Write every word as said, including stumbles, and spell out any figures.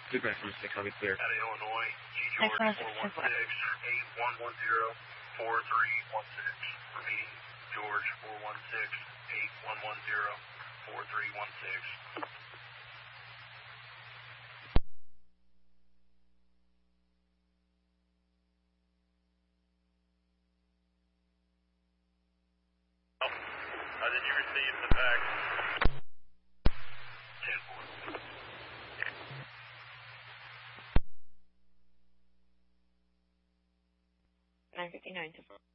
Bluegrass one six, I'll be clear. Out of Illinois, G George four one six, eight one one zero, four three one six. Repeating, George four one six, eight one one zero, four three one six. How did you receive the fax? ten four. nine fifty-nine to four.